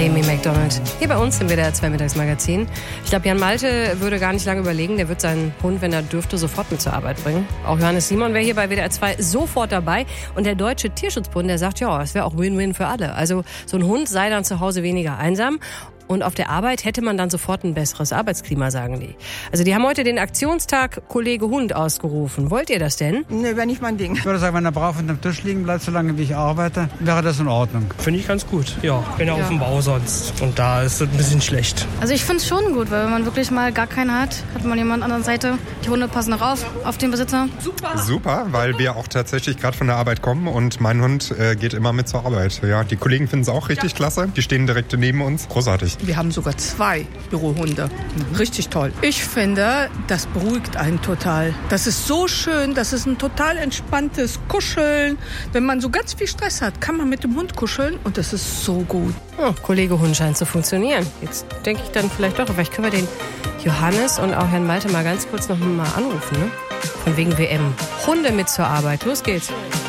Amy Macdonald. Hier bei uns im WDR 2 Mittagsmagazin. Ich glaube, Jan Malte würde gar nicht lange überlegen. Der wird seinen Hund, wenn er dürfte, sofort mit zur Arbeit bringen. Auch Johannes Simon wäre hier bei WDR 2 sofort dabei. Und der Deutsche Tierschutzbund, der sagt, ja, es wäre auch Win-Win für alle. Also so ein Hund sei dann zu Hause weniger einsam. Und auf der Arbeit hätte man dann sofort ein besseres Arbeitsklima, sagen die. Also die haben heute den Aktionstag Kollege Hund ausgerufen. Wollt ihr das denn? Nee, wäre nicht mein Ding. Ich würde sagen, wenn er brav unter dem Tisch liegen bleibt, solange wie ich arbeite, wäre das in Ordnung. Finde ich ganz gut, ja. Bin ja auf dem Bau sonst. Und da ist es ein bisschen schlecht. Also ich finde es schon gut, weil wenn man wirklich mal gar keinen hat man jemanden an der Seite. Die Hunde passen auch auf den Besitzer. Super, weil wir auch tatsächlich gerade von der Arbeit kommen und mein Hund geht immer mit zur Arbeit. Ja, die Kollegen finden es auch richtig klasse. Die stehen direkt neben uns. Großartig. Wir haben sogar 2 Bürohunde. Richtig toll. Ich finde, das beruhigt einen total. Das ist so schön, das ist ein total entspanntes Kuscheln. Wenn man so ganz viel Stress hat, kann man mit dem Hund kuscheln und das ist so gut. Kollege Hund scheint zu funktionieren. Jetzt denke ich dann vielleicht können wir den Johannes und auch Herrn Malte mal ganz kurz noch mal anrufen, ne? Von wegen WM. Hunde mit zur Arbeit. Los geht's.